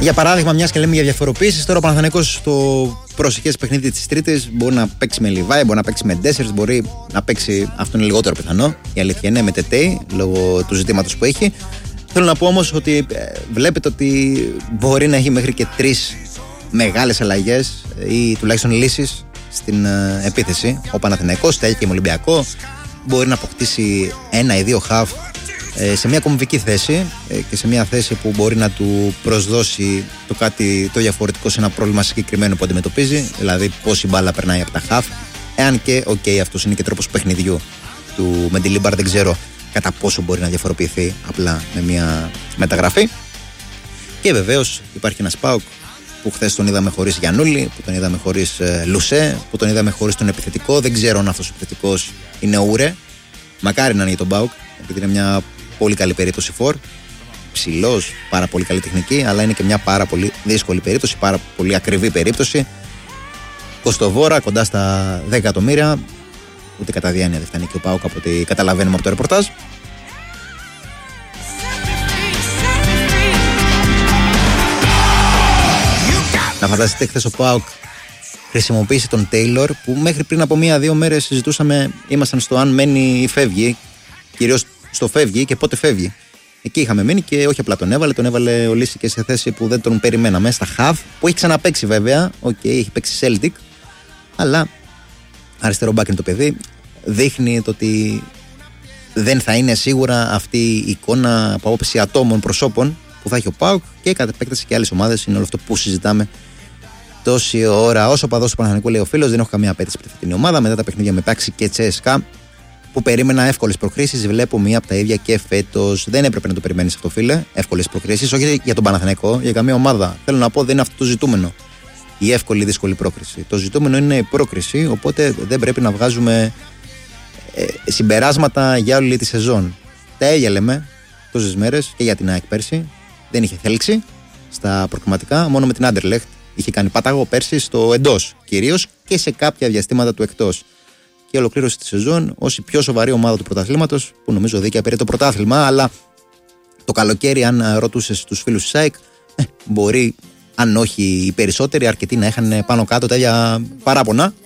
Για παράδειγμα, μια και λέμε για διαφοροποίησεις, τώρα ο Παναθηναϊκός στο προσεχές παιχνίδι της Τρίτης μπορεί να παίξει με Λιβάη, μπορεί να παίξει με Ντέσσερς, μπορεί να παίξει, αυτό είναι λιγότερο πιθανό, η αλήθεια είναι, με Τετέι, λόγω του ζητήματος που έχει. Θέλω να πω όμως ότι βλέπετε ότι μπορεί να έχει μέχρι και 3 μεγάλες αλλαγές ή τουλάχιστον λύσεις στην επίθεση. Ο Παναθηναϊκός, τα έχει και με Ολυμπιακό, μπορεί να αποκτήσει 1 ή 2 χαφ σε μια κομβική θέση και σε μια θέση που μπορεί να του προσδώσει το κάτι το διαφορετικό σε ένα πρόβλημα συγκεκριμένο που αντιμετωπίζει, δηλαδή πόση μπάλα περνάει από τα χαφ. Εάν και, αυτός είναι και τρόπος παιχνιδιού του Μεντιλίμπαρ, δεν ξέρω κατά πόσο μπορεί να διαφοροποιηθεί απλά με μια μεταγραφή. Και βεβαίως υπάρχει ένας ΠΑΟΚ που χθες τον είδαμε χωρίς Γιαννούλη, που τον είδαμε χωρίς Λουσέ, που τον είδαμε χωρίς τον επιθετικό. Δεν ξέρω αν αυτός ο επιθετικός είναι ο Ούρε. Μακάρι να είναι για τον ΠΑΟΚ, επειδή είναι μια πολύ καλή περίπτωση φορ. Ψηλός, πάρα πολύ καλή τεχνική, αλλά είναι και μια πάρα πολύ δύσκολη περίπτωση, πάρα πολύ ακριβή περίπτωση. Κοστοβόρα, κοντά στα 10 εκατομμύρια. Ούτε κατά διάνοια δεν φτάνει και ο ΠΑΟΚ από ό,τι καταλαβαίνουμε από το ρεπορτάζ. Να φανταστείτε, χθες ο ΠΑΟΚ χρησιμοποίησε τον Τέιλορ, που μέχρι πριν από 1-2 μέρες συζητούσαμε, ήμασταν στο αν μένει ή φεύγει, κυρίως στο φεύγει και πότε φεύγει. Εκεί είχαμε μείνει και όχι απλά τον έβαλε ο Λύση και σε θέση που δεν τον περιμέναμε, στα χαφ, που έχει ξαναπαίξει βέβαια, έχει παίξει Celtic, αλλά αριστερό μπάκ είναι το παιδί, δείχνει το ότι δεν θα είναι σίγουρα αυτή η εικόνα από άποψη ατόμων προσώπων που θα έχει ο ΠΑΟΚ και κατ' επέκταση και άλλες ομάδες. Είναι όλο αυτό που συζητάμε τόση ώρα. Όσο παδός του Παναθηναϊκού, λέει ο φίλος, δεν έχω καμία απέτηση από αυτή την ομάδα. Μετά τα παιχνίδια με Πάξη και Τσέσκα, που περίμενα εύκολες προκρίσεις, βλέπω μία από τα ίδια και φέτος. Δεν έπρεπε να το περιμένεις αυτό, φίλε. Εύκολες προκρίσεις, όχι για τον Παναθηναϊκό, για καμία ομάδα. Θέλω να πω, δεν είναι αυτό το ζητούμενο. Η εύκολη δύσκολη πρόκριση. Το ζητούμενο είναι η πρόκριση, οπότε δεν πρέπει να βγάζουμε συμπεράσματα για όλη τη σεζόν. Τα ίδια λέμε τόσες μέρες και για την ΑΕΚ πέρσι. Δεν είχε θέλξει στα προκριματικά, μόνο με την Άντερλεχτ είχε κάνει πάταγο πέρσι στο εντός κυρίως και σε κάποια διαστήματα του εκτός. Και ολοκλήρωσε τη σεζόν ως η πιο σοβαρή ομάδα του πρωταθλήματος, που νομίζω δίκαια πήρε το πρωτάθλημα, αλλά το καλοκαίρι, αν ρωτούσες τους φίλους της ΑΕΚ, μπορεί, αν όχι οι περισσότεροι, αρκετοί να είχαν πάνω κάτω τα ίδια παράπονα.